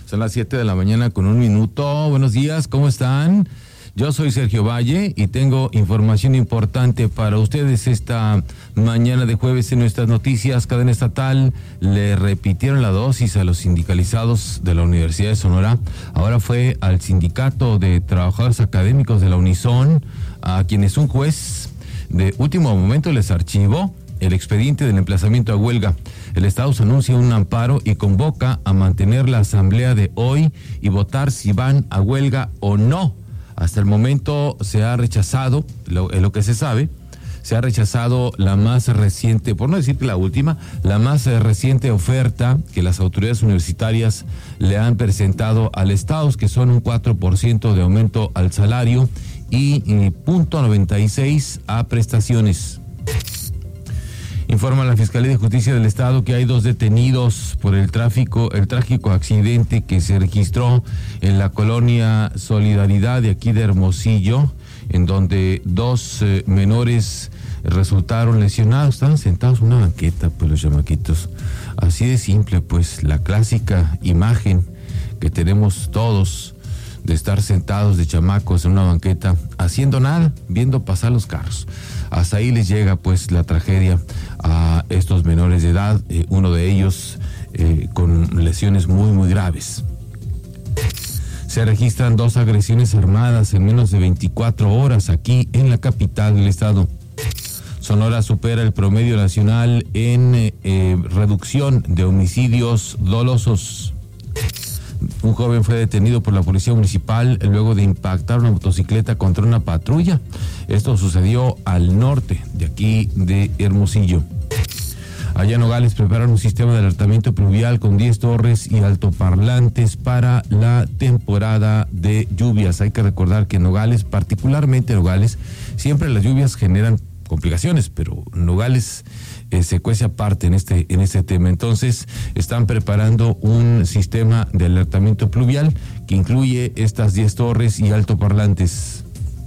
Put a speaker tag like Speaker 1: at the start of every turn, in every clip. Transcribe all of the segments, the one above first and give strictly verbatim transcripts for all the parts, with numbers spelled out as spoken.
Speaker 1: Son las siete de la mañana con un minuto. Buenos días, ¿cómo están? Yo soy Sergio Valle y tengo información importante para ustedes esta mañana de jueves en nuestras noticias. Cadena estatal le repitieron la dosis a los sindicalizados de la Universidad de Sonora. Ahora fue al sindicato de trabajadores académicos de la Unison, a quienes un juez de último momento les archivó el expediente del emplazamiento a huelga. El Estado se anuncia un amparo y convoca a mantener la asamblea de hoy y votar si van a huelga o no. Hasta el momento se ha rechazado, lo, lo que se sabe, se ha rechazado la más reciente, por no decir que la última, la más reciente oferta que las autoridades universitarias le han presentado al Estado, que son un cuatro por ciento de aumento al salario y, y punto noventa y seis a prestaciones. Informa la Fiscalía de Justicia del Estado que hay dos detenidos por el tráfico, el trágico accidente que se registró en la colonia Solidaridad de aquí de Hermosillo, en donde dos eh, menores resultaron lesionados. Estaban sentados en una banqueta, pues los chamaquitos. Así de simple, pues la clásica imagen que tenemos todos de estar sentados de chamacos en una banqueta, haciendo nada, viendo pasar los carros. Hasta ahí les llega pues la tragedia a estos menores de edad, eh, uno de ellos eh, con lesiones muy muy graves. Se registran dos agresiones armadas en menos de veinticuatro horas aquí en la capital del estado. Sonora supera el promedio nacional en eh, reducción de homicidios dolosos. Un joven fue detenido por la policía municipal luego de impactar una motocicleta contra una patrulla. Esto sucedió al norte de aquí de Hermosillo. Allá en Nogales preparan un sistema de alertamiento pluvial con diez torres y altoparlantes para la temporada de lluvias. Hay que recordar que en Nogales, particularmente Nogales, siempre las lluvias generan complicaciones, pero Nogales eh, se cuece aparte en este, en este tema. Entonces, están preparando un sistema de alertamiento pluvial que incluye estas diez torres y altoparlantes.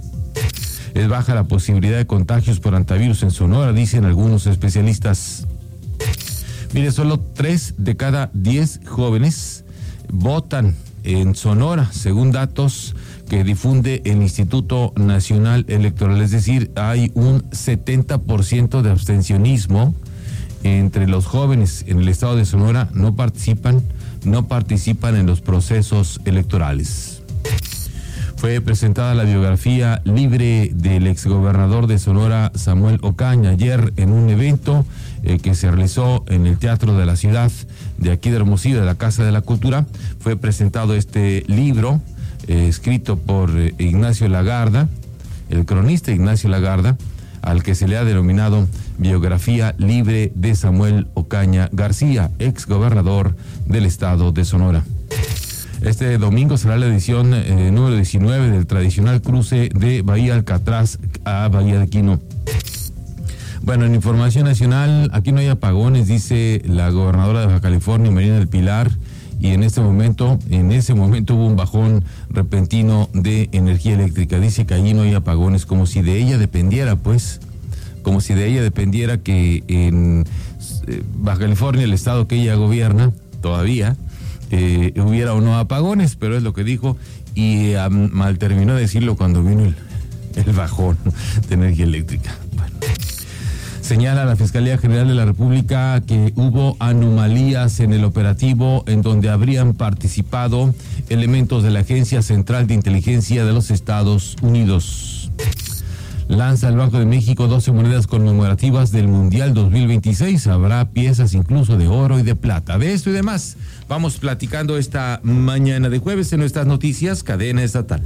Speaker 1: Es baja la posibilidad de contagios por hantavirus en Sonora, dicen algunos especialistas. Mire, solo tres de cada diez jóvenes votan en Sonora, según datos que difunde el Instituto Nacional Electoral. Es decir, hay un setenta por ciento de abstencionismo entre los jóvenes en el estado de Sonora. No participan, no participan en los procesos electorales. Fue presentada la biografía libre del exgobernador de Sonora, Samuel Ocaña, ayer en un evento eh, que se realizó en el Teatro de la Ciudad de aquí de Hermosillo, de la Casa de la Cultura. Fue presentado este libro eh, escrito por eh, Ignacio Lagarda, el cronista Ignacio Lagarda, al que se le ha denominado biografía libre de Samuel Ocaña García, exgobernador del estado de Sonora. Este domingo será la edición eh, número diecinueve del tradicional cruce de Bahía Alcatraz a Bahía de Quino. Bueno, en información nacional, aquí no hay apagones, dice la gobernadora de Baja California, Marina del Pilar, y en este momento, en ese momento hubo un bajón repentino de energía eléctrica. Dice que allí no hay apagones, como si de ella dependiera, pues, como si de ella dependiera que en eh, Baja California, el estado que ella gobierna, todavía, Eh, hubiera o no apagones, pero es lo que dijo y um, mal terminó de decirlo cuando vino el, el bajón de energía eléctrica. Bueno. Señala la Fiscalía General de la República que hubo anomalías en el operativo en donde habrían participado elementos de la Agencia Central de Inteligencia de los Estados Unidos. Lanza el Banco de México doce monedas conmemorativas del Mundial dos mil veintiséis. Habrá piezas incluso de oro y de plata. De esto y demás vamos platicando esta mañana de jueves en nuestras noticias, Cadena Estatal.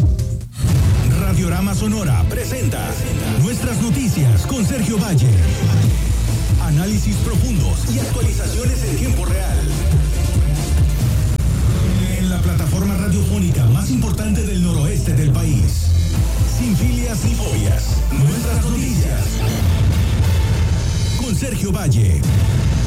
Speaker 2: Radiorama Sonora presenta Nuestras Noticias con Sergio Valle. Análisis profundos y actualizaciones en tiempo real. En la plataforma radiofónica más importante del noroeste del país. Sin filias ni fobias. Nuestras Noticias. Con Sergio Valle.